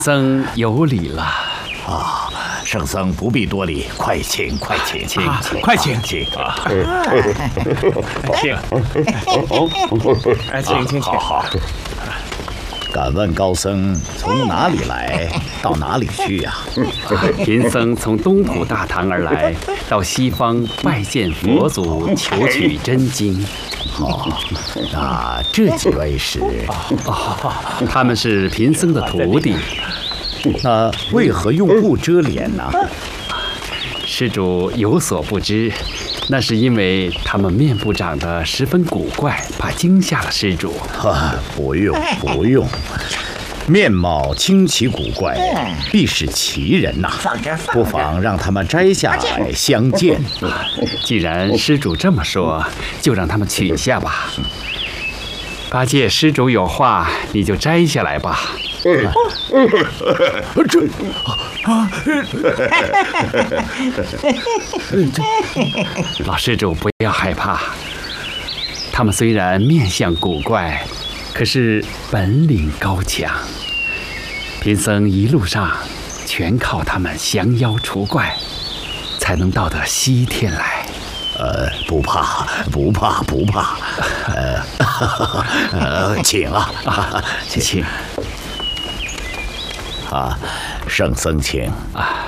僧有礼了。 啊，圣僧不必多礼，快请，快请，请， 快请， 请啊！ 请，请， 好。敢问高僧从哪里来，到哪里去呀？ 贫僧从东土大唐而来，到西方拜见佛祖，求取真经。 哦，那这几位是？ 他们是贫僧的徒弟。 那为何用布遮脸呢？ 施主有所不知，那是因为他们面部长得十分古怪，怕惊吓了施主。 不用，面貌清奇古怪，必是奇人呐。不妨让他们摘下来相见。 既然施主这么说，就让他们取下吧。八戒，施主有话，你就摘下来吧。老施主不要害怕，他们虽然面相古怪，可是本领高强。贫僧一路上全靠他们降妖除怪，才能到得西天来。 不怕，请啊， 请。 圣僧请啊。